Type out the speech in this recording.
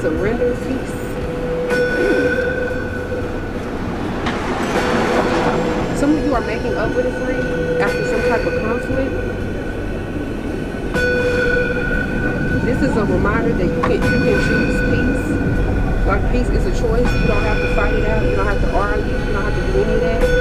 Surrender peace. Some of you are making up with a friend after some type of conflict. This is a reminder that you can choose peace. Like peace is a choice. You don't have to fight it out. You don't have to argue. You don't have to do any of that.